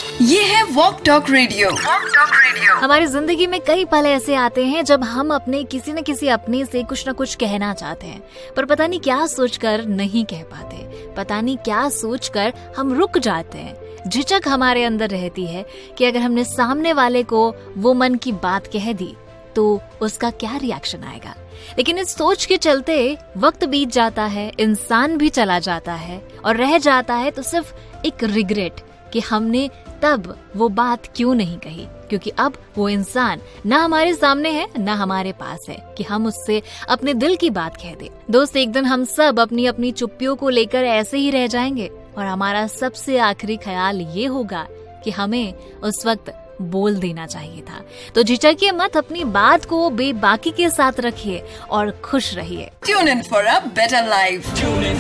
ये है walk talk radio. हमारी जिंदगी में कई पल ऐसे आते हैं जब हम अपने किसी न किसी अपने से कुछ न कुछ कहना चाहते हैं, पर पता नहीं क्या सोचकर नहीं कह पाते, पता नहीं क्या सोचकर हम रुक जाते हैं। झिझक हमारे अंदर रहती है कि अगर हमने सामने वाले को वो मन की बात कह दी तो उसका क्या रिएक्शन आएगा। लेकिन इस सोच के चलते वक्त बीत जाता है, इंसान भी चला जाता है और रह जाता है तो सिर्फ एक रिग्रेट कि हमने तब वो बात क्यों नहीं कही, क्योंकि अब वो इंसान ना हमारे सामने है ना हमारे पास है कि हम उससे अपने दिल की बात कह दे। दोस्त, एक दिन हम सब अपनी अपनी चुप्पियों को लेकर ऐसे ही रह जाएंगे और हमारा सबसे आखिरी ख्याल ये होगा कि हमें उस वक्त बोल देना चाहिए था। तो झिझकिए मत, अपनी बात को बेबाकी के साथ रखिए और खुश रहिए। Tune in for a better life.